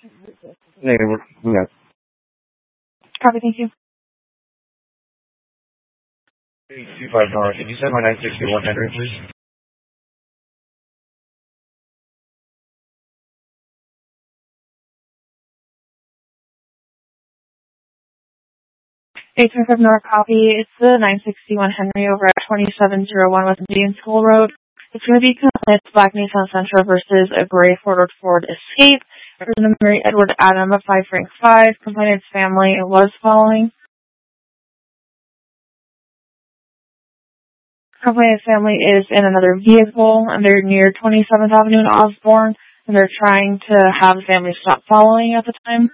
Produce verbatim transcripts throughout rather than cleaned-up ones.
Negative. We got Copy, thank you. eight two five Nora. Can you send my nine sixty-one Henry, please? eight two five Nora, copy. It's the nine sixty-one Henry over at twenty-seven oh one West Indian School Road. It's going to be complaint Black Nissan Sentra versus a gray four-door Ford Escape. Representative Mary Edward Adam of five Frank five. Complainant's family was following. Complainant's family is in another vehicle, and they're near twenty-seventh Avenue in Osborne, and they're trying to have the family stop following at the time.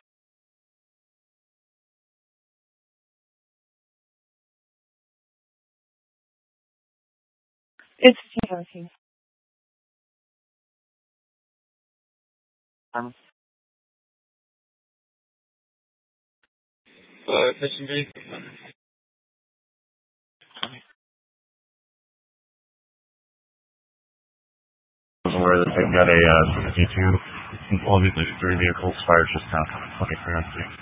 It's seventeen. Um, uh, Christian B. I was aware that they've got a uh, fifty-two, well, these three vehicles fired just now. Okay, fair enough.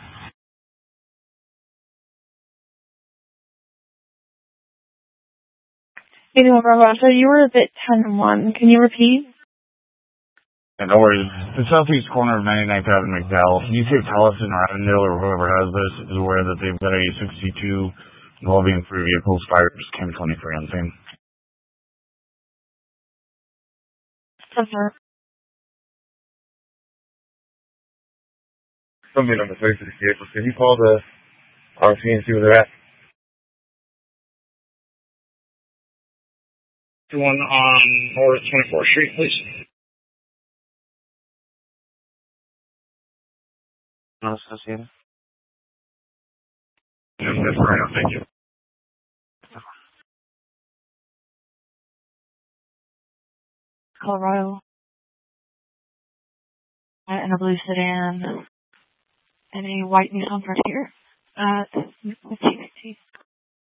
eighty-one Bravo, so you were a bit ten one. Can you repeat? Yeah, no worries. The southeast corner of ninety-ninth Avenue and McDowell. Can you say Tellison or Avondale or whoever has this is aware that they've got a sixty-two involving three vehicles fired just ten twenty-three on the scene? Confirm. Somebody on the face of the vehicle. Can you call the R C and see where they're at? One on North twenty-fourth Street, please. Not associated. Yes, that's right. Thank you. Colorado. And a blue sedan. And a white Nissan Frontier. Uh, T X T.